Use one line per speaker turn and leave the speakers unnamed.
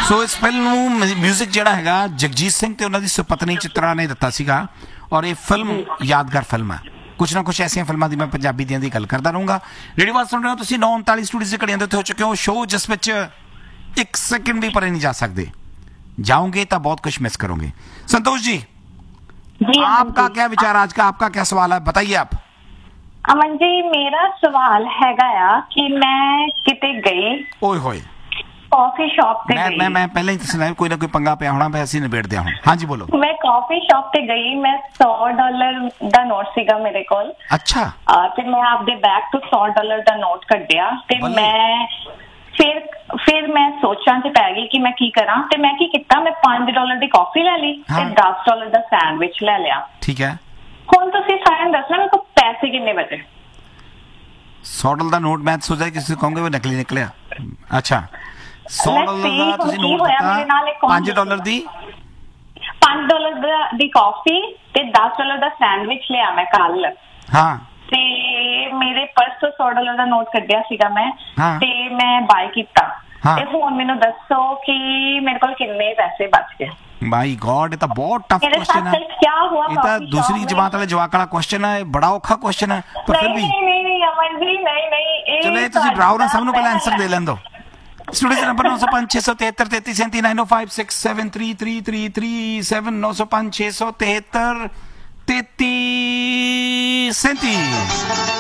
ਸੋ ਇਸ ਫਿਲਮ ਨੂੰ ਮਿਊਜ਼ਿਕ ਜਿਹੜਾ ਹੈਗਾ ਜਗਜੀਤ ਸਿੰਘ ਤੇ ਉਹਨਾਂ ਦੀ ਸੁਪਤਨੀ ਚਿਤਰਾ ਨੇ ਦਿੱਤਾ ਸੀਗਾ ਔਰ ਇਹ ਫਿਲਮ ਯਾਦਗਾਰ ਫਿਲਮ ਹੈ। ਕੁਛ ਨਾ ਕੁਛ ਐਸੀਆਂ ਫਿਲਮਾਂ ਦੀ ਮੈਂ ਪੰਜਾਬੀ ਦੀਆਂ ਦੀ ਗੱਲ ਕਰਦਾ ਰਹੂੰਗਾ। ਰੇਡੀਓ ਆਵਾਜ਼ ਸੁਣ ਰਹੇ ਹੋ ਤੁਸੀਂ 9:39 ਸਟੂਡੀਓ ਦੀ ਘੜੀਆਂ ਦੇ ਉੱਤੇ ਹੋ ਚੁੱਕੇ ਹੋ। ਸ਼ੋਅ ਜਿਸ ਵਿੱਚ 1 सेकंड भी परे नहीं जा सकते, जाओगे तो बहुत कुछ मिस करोगे। संतोष जी, आपका क्या विचार आज का, आपका क्या सवाल है, बताइए आप।
अमन जी, मेरा सवाल हैगा कि मैं किते गई
ओए होए
कॉफी शॉप पे गई।
मैं पहले ही सुना कोई ना कोई पंगा पिया होना, मैं ऐसे निबेड़ दिया हूं। हाँ जी बोलो।
मैं कॉफी शॉप पे गई, मैं $100 ਦਾ ਨੋਟ ਸੀਗਾ ਮੇਰੇ ਕੋਲ।
अच्छा।
ਤੇ ਮੈਂ ਆਪਦੇ ਬੈਗ ਤੋਂ $100 ਦਾ ਨੋਟ ਕੱਢਿਆ ਤੇ ਮੈਂ ਫਿਰ ਮੈਂ ਸੋਚਾਂ ਚ ਪੈ ਗਈ ਕਿ ਮੈਂ ਕੀ ਕਰਾਂ ਤੇ ਮੈਂ ਕੀ ਕੀਤਾ, ਮੈਂ $5 ਦੀ ਕਾਫੀ ਲੈ ਲਈ ਤੇ $10 ਦਾ ਸੈਂਡਵਿਚ ਲੈ ਲਿਆ।
ਠੀਕ ਹੈ,
ਹੁਣ ਤੁਸੀਂ ਸਾਰਿਆਂ ਨੂੰ ਦੱਸਣਾ ਮੇਰੇ ਕੋਲ ਪੈਸੇ ਕਿੰਨੇ ਬਚੇ।
$100 ਦਾ ਨੋਟ ਮੈਂ ਸੋਚਿਆ ਕਿਸੇ ਨੂੰ ਕਹੋਗੇ ਉਹ ਨਕਲੀ ਨਿਕਲਿਆ। ਅੱਛਾ, $100 ਦਾ ਤੁਸੀਂ ਨੋਟ ਦਿੱਤਾ, $5 ਦੀ $5 ਦੀ ਕਾਫੀ ਤੇ $10 ਦਾ ਸੈਂਡਵਿਚ ਲਿਆ ਮੈਂ ਕੱਲ। ਹਾਂ,
ਤੇ ਮੇਰੇ ਪਰਸ ਤੋਂ $100 ਦਾ ਨੋਟ ਕੱਢਿਆ ਸੀਗਾ ਮੈਂ ਤੇ ਮੈਂ ਬਾਈ ਕੀਤਾ। ਤੇ ਹੁਣ ਮੈਨੂੰ ਦੱਸੋ ਕਿ ਮੇਰੇ ਕੋਲ ਕਿੰਨੇ ਪੈਸੇ ਬਚ ਗਏ।
ਮਾਈ ਗॉड, ਇਹ ਤਾਂ ਬਹੁਤ ਟਫ ਕੁਐਸਚਨ ਹੈ। ਇਹ ਤਾਂ ਦੂਸਰੀ ਜਮਾਤ ਵਾਲੇ ਜਵਾਕ ਵਾਲਾ ਕੁਐਸਚਨ ਹੈ, ਬੜਾ ਔਖਾ ਕੁਐਸਚਨ ਹੈ। ਪਰ ਫਿਰ ਵੀ
ਨਹੀਂ ਅਮਨ ਜੀ, ਨਹੀਂ
ਚਲੋ ਇਹ ਤੁਸੀਂ ਡਰਾਓ ਨਾ, ਸਭ ਨੂੰ ਪਹਿਲਾਂ ਆਨਸਰ ਦੇ ਲੈਣ ਦਿਓ। स्टूडियो से नंबर 905 673 33 905 673 3337 905 673 33 37।